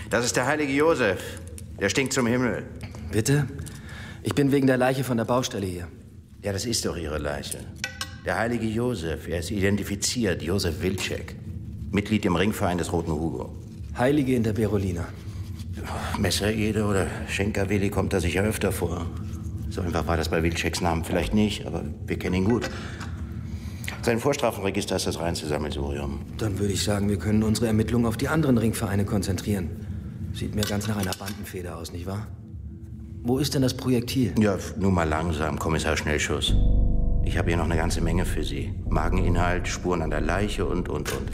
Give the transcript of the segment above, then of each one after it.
Das ist der heilige Josef. Der stinkt zum Himmel. Bitte? Ich bin wegen der Leiche von der Baustelle hier. Ja, das ist doch Ihre Leiche. Der heilige Josef, er ist identifiziert. Josef Wilczek. Mitglied im Ringverein des Roten Hugo. Heilige in der Berolina. Messerede oder Schenker-Willi kommt da sicher öfter vor. So einfach war das bei Wilczeks Namen vielleicht nicht, aber wir kennen ihn gut. Sein Vorstrafenregister ist das reinste Sammelsurium. Dann würde ich sagen, wir können unsere Ermittlungen auf die anderen Ringvereine konzentrieren. Sieht mir ganz nach einer Bandenfeder aus, nicht wahr? Wo ist denn das Projektil? Ja, nur mal langsam, Kommissar Schnellschuss. Ich habe hier noch eine ganze Menge für Sie. Mageninhalt, Spuren an der Leiche und.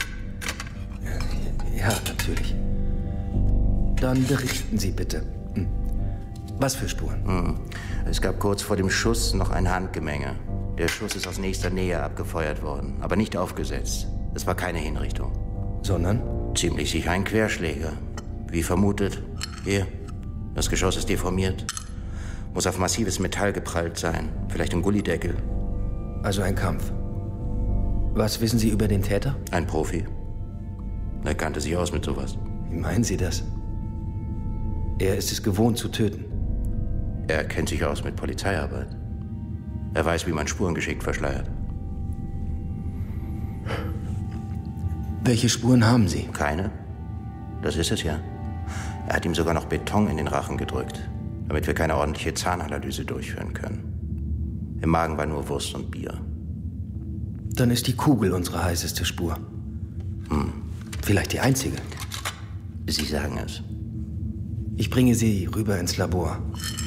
Ja, natürlich. Dann berichten Sie bitte. Was für Spuren? Es gab kurz vor dem Schuss noch ein Handgemenge. Der Schuss ist aus nächster Nähe abgefeuert worden, aber nicht aufgesetzt. Es war keine Hinrichtung. Sondern? Ziemlich sicher ein Querschläger. Wie vermutet. Hier, das Geschoss ist deformiert. Muss auf massives Metall geprallt sein. Vielleicht ein Gullideckel. Also ein Kampf. Was wissen Sie über den Täter? Ein Profi. Er kannte sich aus mit sowas. Wie meinen Sie das? Er ist es gewohnt zu töten. Er kennt sich aus mit Polizeiarbeit. Er weiß, wie man Spuren geschickt verschleiert. Welche Spuren haben Sie? Keine. Das ist es ja. Er hat ihm sogar noch Beton in den Rachen gedrückt, damit wir keine ordentliche Zahnanalyse durchführen können. Im Magen war nur Wurst und Bier. Dann ist die Kugel unsere heißeste Spur. Vielleicht die einzige. Sie sagen es. Ich bringe Sie rüber ins Labor.